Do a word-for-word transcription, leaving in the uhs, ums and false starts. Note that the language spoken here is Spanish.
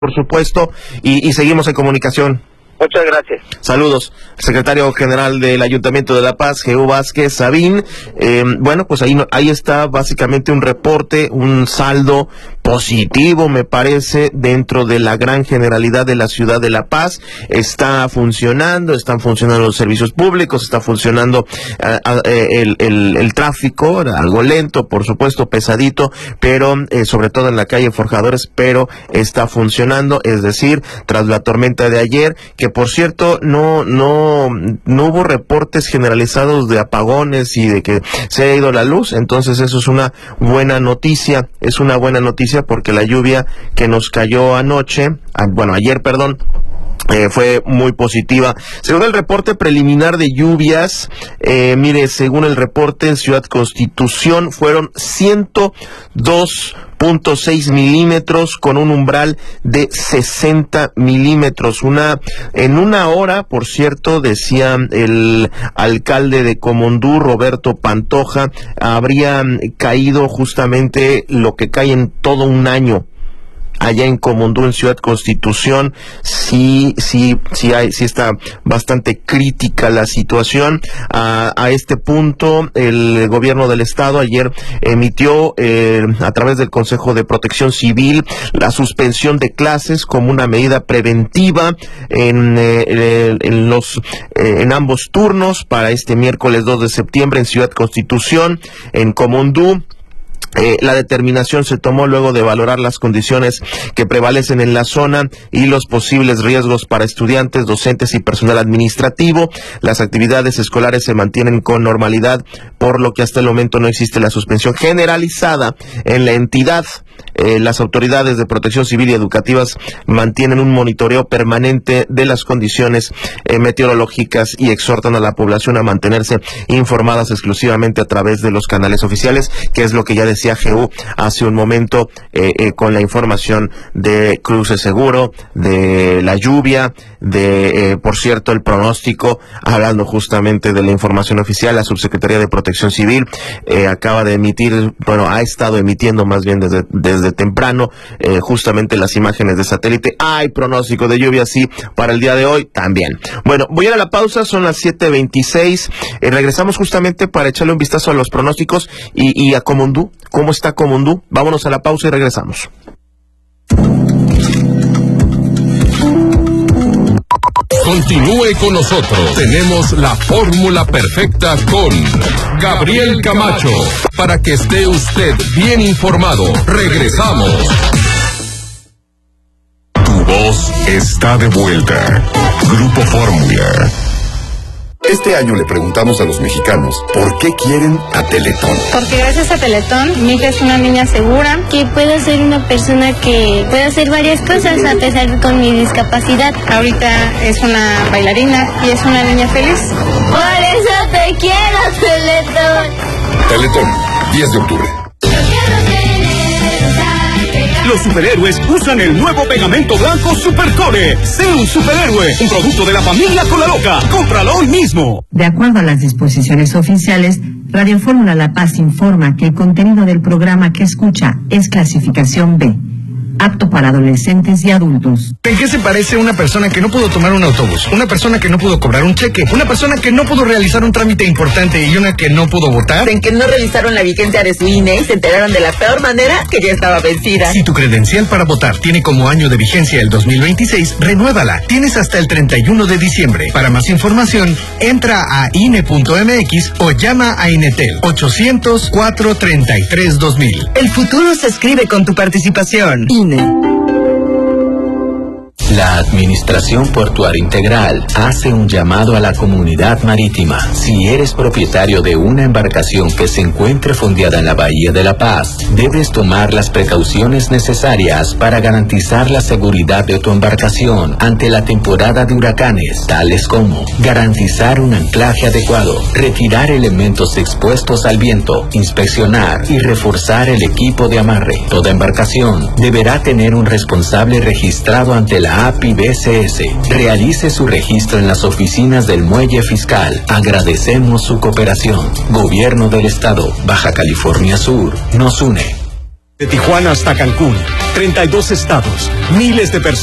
por supuesto, y, y seguimos en comunicación. Muchas gracias. Saludos. El secretario general del Ayuntamiento de La Paz, Jehú Vázquez Sabín. Eh, bueno, pues ahí, ahí está básicamente un reporte, un saldo positivo, me parece, dentro de la gran generalidad de la ciudad de La Paz. Está funcionando, están funcionando los servicios públicos, está funcionando uh, uh, el, el, el tráfico, algo lento, por supuesto, pesadito, pero eh, sobre todo en la calle Forjadores, pero está funcionando, es decir, tras la tormenta de ayer, que por cierto, no, no, no hubo reportes generalizados de apagones y de que se ha ido la luz, entonces eso es una buena noticia, es una buena noticia porque la lluvia que nos cayó anoche, bueno, ayer, perdón, Eh, fue muy positiva. Según el reporte preliminar de lluvias, eh, mire, según el reporte en Ciudad Constitución, fueron ciento dos punto seis milímetros con un umbral de sesenta milímetros. Una, en una hora, por cierto, decía el alcalde de Comondú, Roberto Pantoja, habría caído justamente lo que cae en todo un año. Allá en Comondú, en Ciudad Constitución, sí, sí, sí hay, sí está bastante crítica la situación. A, a este punto, el gobierno del estado ayer emitió, eh, a través del Consejo de Protección Civil, la suspensión de clases como una medida preventiva en, eh, en los, eh, en ambos turnos para este miércoles dos de septiembre en Ciudad Constitución, en Comondú. Eh, la determinación se tomó luego de valorar las condiciones que prevalecen en la zona y los posibles riesgos para estudiantes, docentes y personal administrativo. Las actividades escolares se mantienen con normalidad, por lo que hasta el momento no existe la suspensión generalizada en la entidad. Eh, las autoridades de protección civil y educativas mantienen un monitoreo permanente de las condiciones eh, meteorológicas y exhortan a la población a mantenerse informadas exclusivamente a través de los canales oficiales, que es lo que ya decía Jehú hace un momento, eh, eh, con la información de cruce seguro, de la lluvia, de, eh, por cierto, el pronóstico, hablando justamente de la información oficial. La Subsecretaría de Protección Civil eh, acaba de emitir, bueno, ha estado emitiendo más bien desde, desde temprano, eh, justamente las imágenes de satélite. Hay pronóstico de lluvia, sí, para el día de hoy también. Bueno, voy a ir a la pausa, son las siete veintiséis, eh, regresamos justamente para echarle un vistazo a los pronósticos y, y a Comondú. ¿Cómo está Comondú? Vámonos a la pausa y regresamos. Continúe con nosotros. Tenemos la fórmula perfecta con Gabriel Camacho para que esté usted bien informado. Regresamos. Tu voz está de vuelta. Grupo Fórmula. Este año le preguntamos a los mexicanos por qué quieren a Teletón. Porque gracias a Teletón, mi hija es una niña segura. Que puedo ser una persona que puede hacer varias cosas a pesar de con mi discapacidad. Ahorita es una bailarina y es una niña feliz. Por eso te quiero, Teletón. Teletón, diez de octubre. Los superhéroes usan el nuevo pegamento blanco Supercore. Sé un superhéroe, un producto de la familia Cola Loca. Cómpralo hoy mismo. De acuerdo a las disposiciones oficiales, Radio Fórmula La Paz informa que el contenido del programa que escucha es clasificación B, apto para adolescentes y adultos. ¿En qué se parece una persona que no pudo tomar un autobús? Una persona que no pudo cobrar un cheque, una persona que no pudo realizar un trámite importante y una que no pudo votar. En que no revisaron la vigencia de su I N E y se enteraron de la peor manera que ya estaba vencida. Si tu credencial para votar tiene como año de vigencia el dos mil veintiséis, renuévala. Tienes hasta el treinta y uno de diciembre. Para más información, entra a I N E punto M X o llama a Inetel ochocientos, cuatrocientos treinta y tres, dos mil. El futuro se escribe con tu participación. I N E. La Administración Portuaria Integral hace un llamado a la comunidad marítima. Si eres propietario de una embarcación que se encuentre fondeada en la Bahía de La Paz, debes tomar las precauciones necesarias para garantizar la seguridad de tu embarcación ante la temporada de huracanes, tales como garantizar un anclaje adecuado, retirar elementos expuestos al viento, inspeccionar y reforzar el equipo de amarre. Toda embarcación deberá tener un responsable registrado ante la A P I B C S. Realice su registro en las oficinas del Muelle Fiscal. Agradecemos su cooperación. Gobierno del Estado, Baja California Sur, nos une. De Tijuana hasta Cancún, treinta y dos estados, miles de personas.